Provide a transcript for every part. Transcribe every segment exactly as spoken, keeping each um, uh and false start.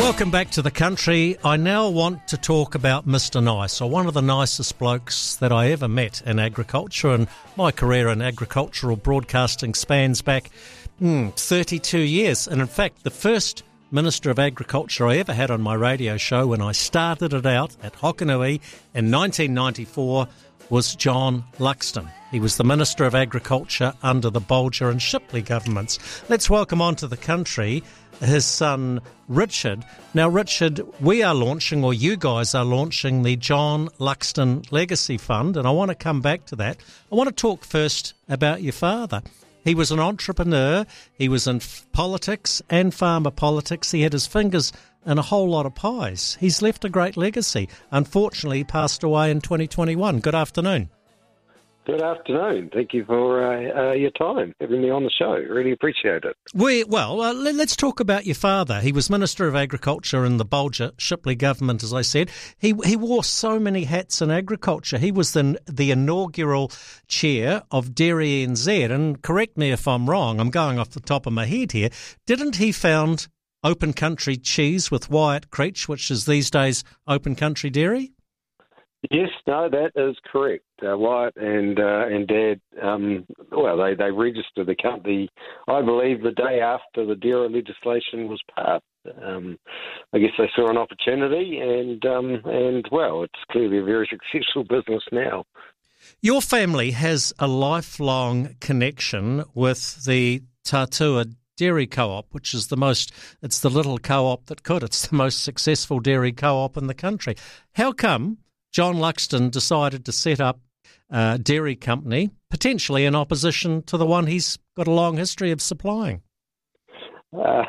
Welcome back to the country. I now want to talk about Mister Nice, or one of the nicest blokes that I ever met in agriculture, and my career in agricultural broadcasting spans back mm, thirty-two years. And in fact, the first Minister of Agriculture I ever had on my radio show when I started it out at Hokanui in nineteen ninety-four was John Luxton. He was the Minister of Agriculture under the Bolger and Shipley governments. Let's welcome onto the country his son Richard. Now, Richard, we are launching, or you guys are launching, the John Luxton Legacy Fund, and I want to come back to that. I want to talk first about your father. He was an entrepreneur, he was in f- politics and farmer politics. He had his fingers in a whole lot of pies. He's left a great legacy. Unfortunately, he passed away in twenty twenty-one. Good afternoon. Good afternoon. Thank you for uh, uh, your time, having me on the show. Really appreciate it. We, well, uh, let's talk about your father. He was Minister of Agriculture in the Bolger Shipley government, as I said. He he wore so many hats in agriculture. He was the, the inaugural chair of Dairy N Z. And correct me if I'm wrong, I'm going off the top of my head here. Didn't he found Open Country Cheese with Wyatt Creech, which is these days Open Country Dairy? Yes, no, that is correct. Uh, Wyatt and uh, and Dad, um, well, they, they registered the company, I believe, the day after the dairy legislation was passed. Um, I guess they saw an opportunity, and um, and well, it's clearly a very successful business now. Your family has a lifelong connection with the Tatua Dairy Co-op, which is the most, it's the little co-op that could. It's the most successful dairy co-op in the country. How come John Luxton decided to set up a dairy company, potentially in opposition to the one he's got a long history of supplying? Uh,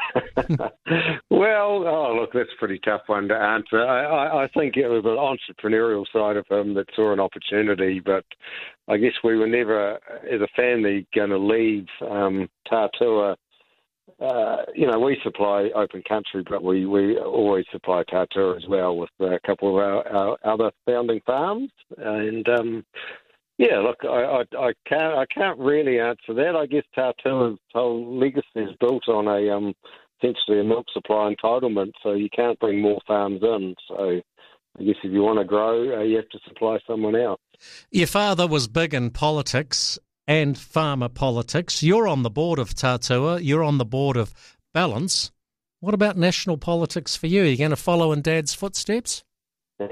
well, oh, look, that's a pretty tough one to answer. I, I, I think it was an entrepreneurial side of him that saw an opportunity, but I guess we were never, as a family, going to leave um, Tatua. Uh, you know, we supply Open Country, but we, we always supply Tatua as well with a couple of our, our other founding farms. And um, yeah, look, I, I, I can't I can't really answer that. I guess Tatua's whole legacy is built on a um, essentially a milk supply entitlement, so you can't bring more farms in. So I guess if you want to grow, uh, you have to supply someone else. Your father was big in politics and farmer politics. You're on the board of Tatua. You're on the board of Balance. What about national politics for you? Are you going to follow in Dad's footsteps? uh,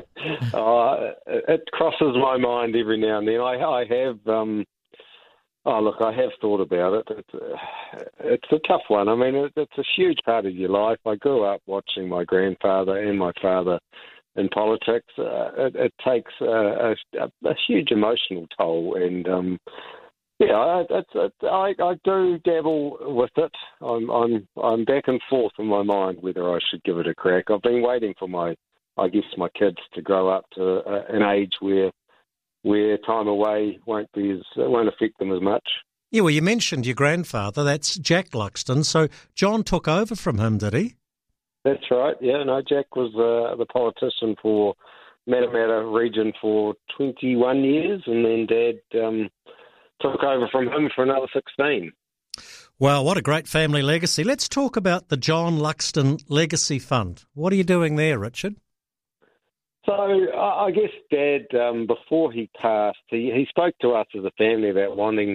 it crosses my mind every now and then. I, I have, um, oh look, I have thought about it. It's a, it's a tough one. I mean, it, it's a huge part of your life. I grew up watching my grandfather and my father in politics. Uh, it, it takes a, a, a huge emotional toll, and um, yeah, I, it's, it, I, I do dabble with it. I'm, I'm, I'm back and forth in my mind whether I should give it a crack. I've been waiting for my, I guess, my kids to grow up to uh, an age where, where time away won't be as won't affect them as much. Yeah, well, you mentioned your grandfather. That's Jack Luxton. So John took over from him, did he? That's right, yeah. No, Jack was uh, the politician for Matamata region for twenty-one years, and then Dad um, took over from him for another sixteen. Well, what a great family legacy. Let's talk about the John Luxton Legacy Fund. What are you doing there, Richard? So I guess Dad, um, before he passed, he, he spoke to us as a family about wanting